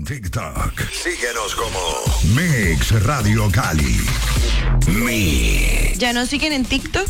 TikTok. Síguenos como Mix Radio Cali. ¿Ya nos siguen en TikTok?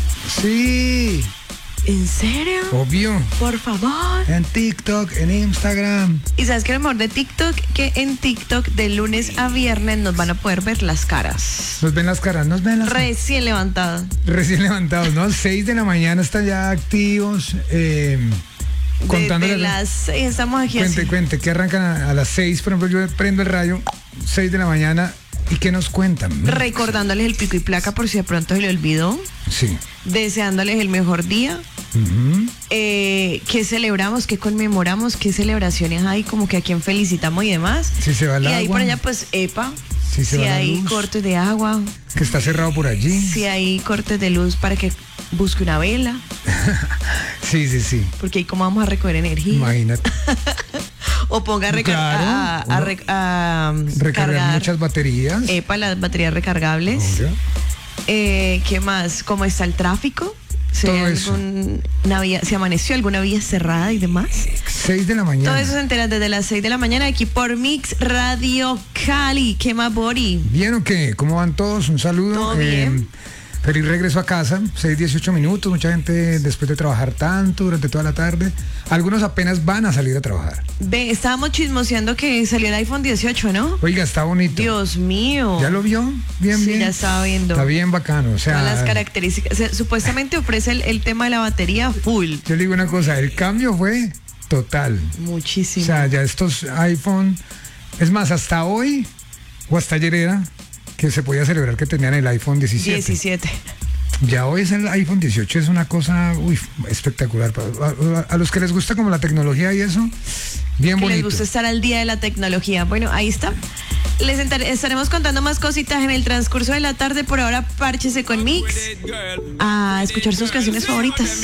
Sí, ¿En serio? obvio. Por favor. En TikTok, en Instagram. ¿Y sabes qué es lo mejor de TikTok? Que en TikTok de lunes a viernes nos van a poder ver las caras. Nos ven las caras, nos ven las caras. Recién levantadas. Recién levantados, ¿no? 6 de la mañana están ya activos. Contándoles. Desde las 6 estamos aquí así. Cuente, que arrancan a las 6, por ejemplo, yo prendo el radio, 6 de la mañana, ¿y qué nos cuentan? Recordándoles el pico y placa por si de pronto se le olvidó. Sí. Deseándoles el mejor día. Ujú. ¿Qué celebramos? ¿Qué conmemoramos? ¿Qué celebraciones hay? Como que a quién felicitamos y demás. Si se va el Y ahí agua. por allá, pues, epa. Si se Si va la hay luz. cortes de agua. Que está cerrado por allí. Si hay cortes de luz para que busque una vela. Sí. Porque ahí cómo vamos a recoger energía. Imagínate. O ponga a Claro, a Recargar cargar. muchas baterías. Epa, las baterías recargables. Obvio. ¿Qué más? ¿Cómo está el tráfico? Todo eso. ¿Se amaneció alguna vía cerrada y demás? 6 de la mañana. Todo eso se entera desde las 6 de la mañana aquí por Mix Radio Cali. ¿Qué más, Bori? ¿Bien o qué? ¿Cómo van todos? Un saludo. Todo bien. Feliz regreso a casa, 6:18 minutos. Mucha gente después de trabajar tanto durante toda la tarde. Algunos apenas van a salir a trabajar. Ve, estábamos chismoseando que salió el iPhone 18, ¿no? Oiga, está bonito. Dios mío. ¿Ya lo vio? Bien, Sí, bien. ya estaba viendo. Está bien bacano. O sea, Todas las características. O sea, supuestamente ofrece el tema de la batería full. yo le digo una cosa, el cambio fue total. Muchísimo. O sea, ya estos iPhone, es más, hasta hoy o hasta ayer era que se podía celebrar que tenían el iPhone 17. 17. Ya hoy es el iPhone 18, es una cosa espectacular. A los que les gusta como la tecnología y eso, bien Que bonito. les gusta estar al día de la tecnología. Bueno, ahí está. Les estaremos contando más cositas en el transcurso de la tarde. Por ahora, párchese con Mix a escuchar sus canciones favoritas.